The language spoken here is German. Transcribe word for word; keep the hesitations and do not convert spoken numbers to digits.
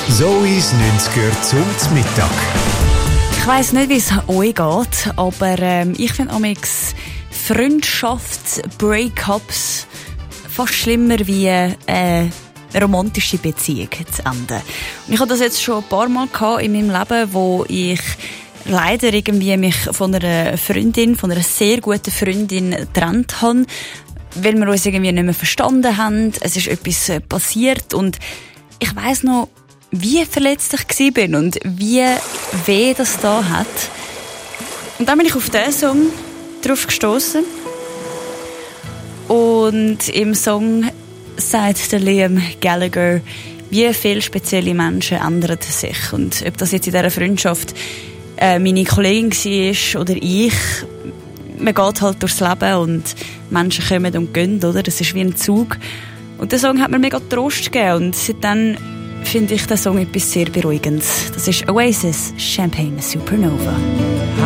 Zois neunziger zum Mittag. Ich weiss nicht, wie es euch geht, aber ähm, ich finde amigs Freundschafts-Breakups fast schlimmer wie äh, eine romantische Beziehung zu Ende. Und ich hatte das jetzt schon ein paar Mal gehabt in meinem Leben, wo ich leider irgendwie mich von einer Freundin, von einer sehr guten Freundin getrennt habe, weil wir uns irgendwie nicht mehr verstanden haben. Es ist etwas passiert und ich weiss noch, wie verletzt ich war und wie weh das da hat. Und dann bin ich auf diesen Song drauf gestoßen. Und im Song sagt der Liam Gallagher, wie viele spezielle Menschen ändern sich. Und ob das jetzt in dieser Freundschaft äh, meine Kollegin war oder ich, man geht halt durchs Leben und Menschen kommen und gehen, oder? Das ist wie ein Zug. Und der Song hat mir mega Trost gegeben. Und seitdem finde ich den Song etwas sehr Beruhigendes. Das ist Oasis, Champagne Supernova.